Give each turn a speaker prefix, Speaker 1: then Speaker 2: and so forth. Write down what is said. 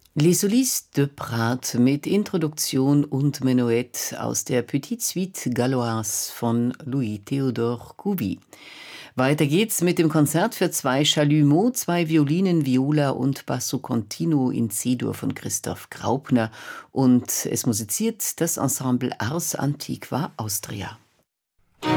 Speaker 1: Les Solistes de Prat mit Introduktion und Menuett aus der Petite Suite Galloise von Louis-Théodore Cuby. Weiter geht's mit dem Konzert für zwei Chalumeau, zwei Violinen, Viola und Basso Continuo in C-Dur von Christoph Graupner. Und es musiziert das Ensemble Ars Antiqua Austria.